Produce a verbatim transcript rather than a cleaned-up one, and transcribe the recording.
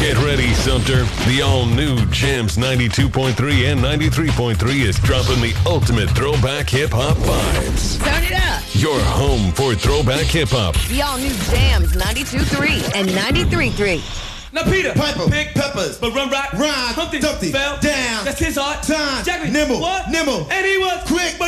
Get ready, Sumter. The all-new Jams ninety-two point three and ninety-three point three is dropping the ultimate throwback hip-hop vibes. Turn it up. Your home for throwback hip-hop. The all-new Jams ninety-two point three and ninety-three point three. Now Peter, Piper, pick peppers, but run rock, rhyme, Humpty, Dumpty, fell down, That's his art. time, Jackie, nimble, what? nimble, And he was quick, but